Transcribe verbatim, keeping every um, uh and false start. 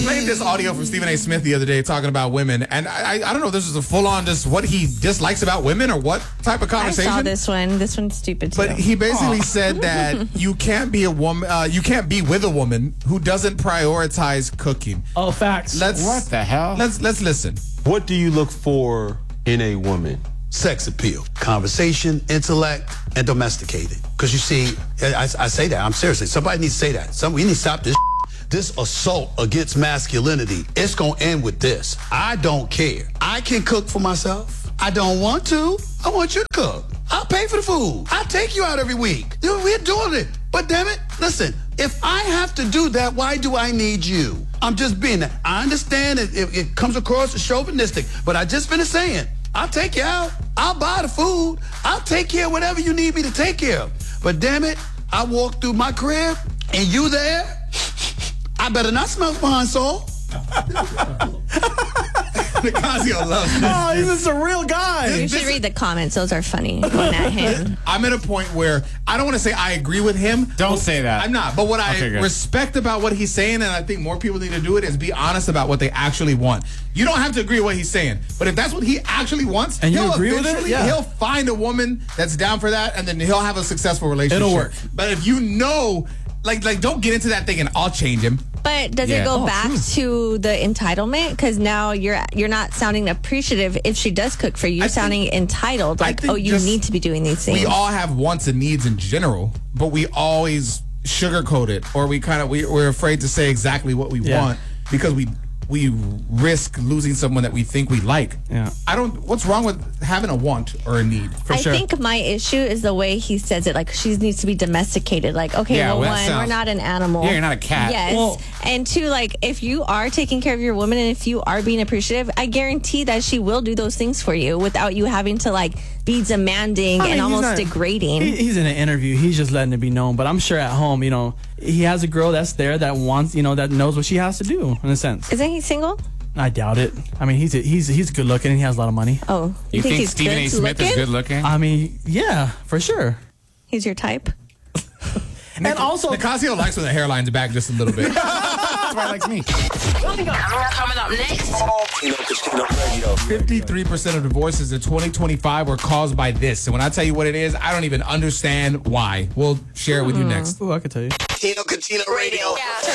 played this audio from Stephen A. Smith the other day talking about women, and I, I, I don't know if this is a full-on just what he dislikes about women or what type of conversation. I saw this one. This one's stupid too. But he basically Aww. said that you can't be a woman, uh, you can't be with a woman who doesn't prioritize cooking. Oh, facts. Let's, what the hell? Let's let's listen. What do you look for in a woman? Sex appeal, conversation, intellect, and domesticated. Because you see, I, I say that, I'm seriously, somebody needs to say that. Some, we need to stop this. This assault against masculinity, it's going to end with this. I don't care. I can cook for myself. I don't want to. I want you to cook. I'll pay for the food. I'll take you out every week. We're doing it. But damn it, listen, if I have to do that, why do I need you? I'm just being that. I understand it, it, it comes across as chauvinistic, but I just finished saying, I'll take you out. I'll buy the food. I'll take care of whatever you need me to take care of. But damn it, I walk through my crib and you there, I better not smell behind salt. Nicasio loves this. Oh, he's just a real guy. You should read the comments. Those are funny. Going at him. I'm at a point where I don't want to say I agree with him. Don't say that. I'm not. But what Okay, I good. respect about what he's saying, and I think more people need to do it, is be honest about what they actually want. You don't have to agree with what he's saying, but if that's what he actually wants, And you he'll agree with it? eventually- Yeah. he'll find a woman that's down for that, and then he'll have a successful relationship. It'll work. But if you know, like, like don't get into that thinking I'll change him. But does Yeah. it go Oh, back true. to the entitlement? Because now you're you're not sounding appreciative if she does cook for you. You're I think- sounding entitled. I Like, think oh, you just- need to be doing these things. We all have wants and needs in general, but we always sugarcoat it, or we kind of we, we're afraid to say exactly what we Yeah. want because we we risk losing someone that we think we like. Yeah. I don't. What's wrong with having a want or a need? For I sure. think my issue is the way he says it. Like, she needs to be domesticated. Like, okay, Yeah, well, well, that one, we're sounds- not an animal. Yeah, you're not a cat. Yes. Well- and two, like, if you are taking care of your woman and if you are being appreciative, I guarantee that she will do those things for you without you having to, like, be demanding I mean, and he's almost not- degrading. He, he's in an interview. He's just letting it be known. But I'm sure at home, you know, he has a girl that's there that wants, you know, that knows what she has to do, in a sense. Isn't he single? I doubt it. I mean, he's he's he's good looking and he has a lot of money. Oh, You think, he's Stephen good A. Smith looking? is good looking? I mean, yeah, for sure. He's your type? And also, Nicasio likes when the hairline's back just a little bit. That's why he likes me. Coming up, coming up next. Tino Casino Radio. fifty-three percent of divorces in twenty twenty-five were caused by this. And when I tell you what it is, I don't even understand why. We'll share it with you next. ooh, I could tell you. Tino Casino Radio. Yeah.